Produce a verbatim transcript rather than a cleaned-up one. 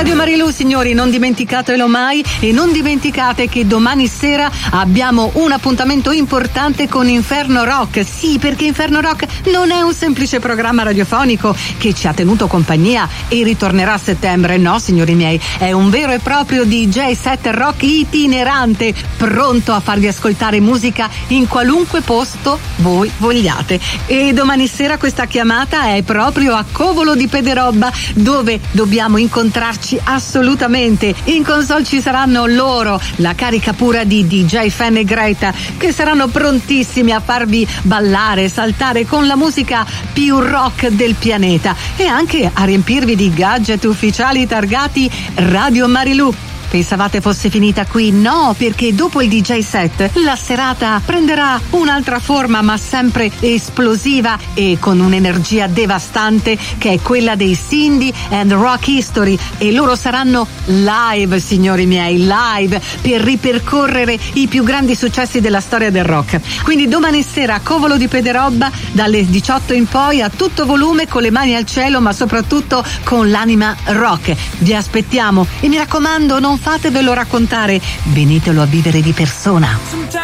Radio Marilù, signori, non dimenticatelo mai e non dimenticate che domani sera abbiamo un appuntamento importante con Inferno Rock. Sì, perché Inferno Rock non è un semplice programma radiofonico che ci ha tenuto compagnia e ritornerà a settembre. No, signori miei, è un vero e proprio D J set rock itinerante, pronto a farvi ascoltare musica in qualunque posto voi vogliate. E domani sera questa chiamata è proprio a Covolo di Pederobba, dove dobbiamo incontrarci assolutamente. In console ci saranno loro, la carica pura di D J Fan e Greta, che saranno prontissimi a farvi ballare, saltare con la musica più rock del pianeta e anche a riempirvi di gadget ufficiali targati Radio Marilù. Pensavate fosse finita qui? No, perché dopo il D J set la serata prenderà un'altra forma, ma sempre esplosiva e con un'energia devastante, che è quella dei Cindy and Rock History, e loro saranno live, signori miei, live per ripercorrere i più grandi successi della storia del rock. Quindi domani sera a Covolo di Pederobba dalle diciotto in poi a tutto volume, con le mani al cielo, ma soprattutto con l'anima rock. Vi aspettiamo e mi raccomando, non fatevelo raccontare, venitelo a vivere di persona.